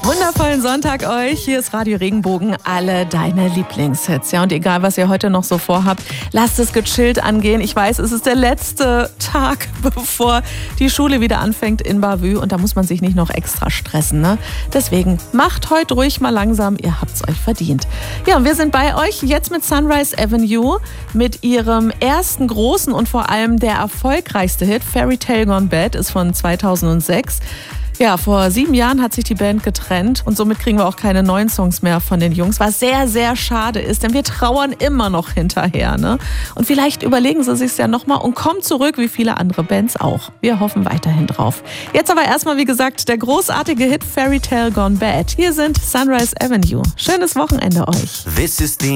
Wundervollen Sonntag euch. Hier ist Radio Regenbogen, alle deine Lieblingshits. Ja, und egal, was ihr heute noch so vorhabt, lasst es gechillt angehen. Ich weiß, es ist der letzte Tag, bevor die Schule wieder anfängt in Bavü. Und da muss man sich nicht noch extra stressen, ne? Deswegen macht heute ruhig mal langsam. Ihr habt's euch verdient. Ja, und wir sind bei euch jetzt mit Sunrise Avenue, mit ihrem ersten großen und vor allem der erfolgreichste Hit. Fairy Tale Gone Bad ist von 2006. Ja, vor 7 Jahren hat sich die Band getrennt und somit kriegen wir auch keine neuen Songs mehr von den Jungs, was sehr, sehr schade ist, denn wir trauern immer noch hinterher, ne? Und vielleicht überlegen sie sich's ja nochmal und kommen zurück, wie viele andere Bands auch. Wir hoffen weiterhin drauf. Jetzt aber erstmal, wie gesagt, der großartige Hit Fairy Tale Gone Bad. Hier sind Sunrise Avenue. Schönes Wochenende euch.